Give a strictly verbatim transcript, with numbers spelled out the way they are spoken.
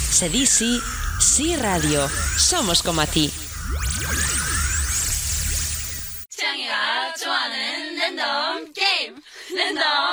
Se di sí, sí radio. Somos como a ti. 취향이가 좋아하는 랜덤 게임 랜덤